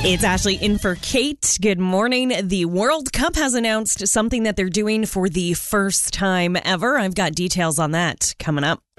It's Ashley in for Kate. Good morning. The World Cup has announced something that they're doing for the first time ever. I've got details on that coming up.